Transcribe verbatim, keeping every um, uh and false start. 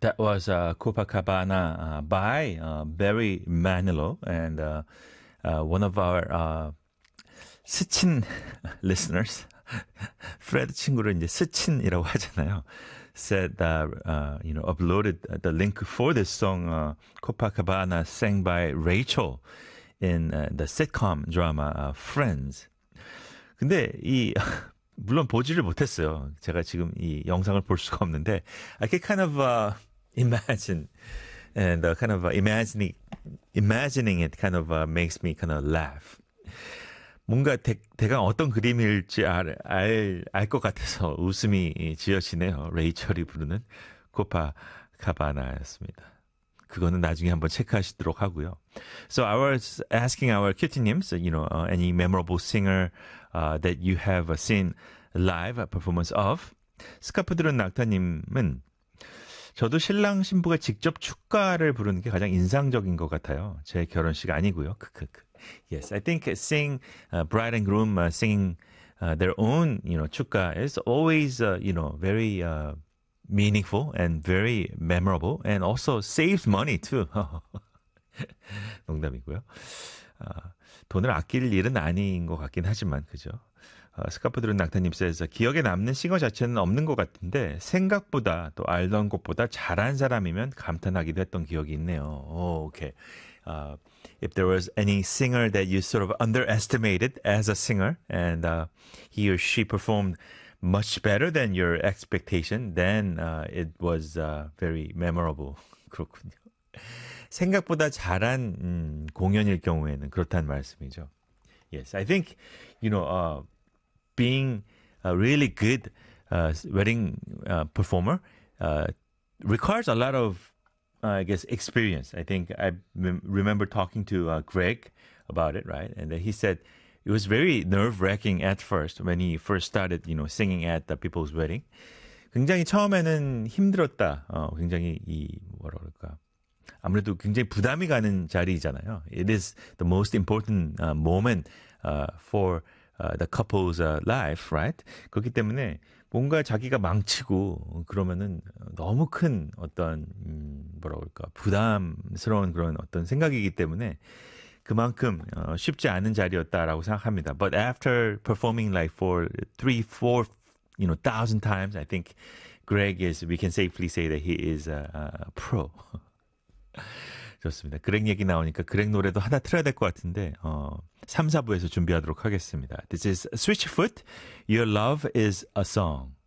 That was uh, Copacabana uh, by uh, Barry Manilow, and uh, uh, one of our uh, 스친 listeners, Fred 친구를 이제 스친이라고 하잖아요. Said that uh, you know uploaded the link for this song uh, Copacabana sang by Rachel in uh, the sitcom drama uh, Friends. 근데 이 물론 보지를 못했어요. 제가 지금 이 영상을 볼 수가 없는데 I can kind of uh, imagine and uh, kind of uh, imagining imagining it kind of uh, makes me kind of laugh. 뭔가 대, 대강 어떤 그림일지 알, 알, 알 것 같아서 웃음이 지어지네요. 레이첼이 부르는 코파카바나였습니다. 그거는 나중에 한번 체크하시도록 하고요. So I was asking our 큐티님s, you know, uh, any memorable singer uh, that you have seen live performance of. 스카프 들은 낙타님은 저도 신랑 신부가 직접 축가를 부르는 게 가장 인상적인 것 같아요. 제 결혼식 아니고요. 크크크. Yes, I think seeing uh, bride and groom uh, singing uh, their own, you know, 축가 is always, uh, you know, very uh, meaningful and very memorable, and also saves money too. 농담이고요. 어, 돈을 아낄 일은 아닌 것 같긴 하지만, 그죠? 어, 스카프들은 낙타님 says 기억에 남는 싱어 자체는 없는 것 같은데 생각보다 또 알던 것보다 잘한 사람이면 감탄하기도 했던 기억이 있네요. Oh, okay. Uh, if there was any singer that you sort of underestimated as a singer and uh, he or she performed much better than your expectation, then uh, it was uh, very memorable. 그렇군요. 생각보다 잘한 음, 공연일 경우에는 그렇다는 말씀이죠. Yes, I think, you know, uh, being a really good uh, wedding uh, performer uh, requires a lot of, uh, I guess, experience. I think I m- remember talking to uh, Greg about it, right? And he said it was very nerve-wracking at first when he first started, you know, singing at the people's wedding. 굉장히 처음에는 힘들었다. 어, 굉장히 이 뭐라 그럴까? 아무래도 굉장히 부담이 가는 자리잖아요. It is the most important uh, moment uh, for uh, the couple's uh, life, right? 그렇기 때문에 뭔가 자기가 망치고 그러면은 너무 큰 어떤 음, 뭐라 그럴까? 부담스러운 그런 어떤 생각이기 때문에 그만큼 어, 쉽지 않은 자리였다라고 생각합니다. But after performing like for three, four, you know, thousand times, I think Greg is. We can safely say that he is a, a pro. 좋습니다. 그렉 얘기 나오니까 그렉 노래도 하나 틀어야 될 것 같은데 어, 삼, 사 부에서 준비하도록 하겠습니다. This is Switchfoot. Your love is a song.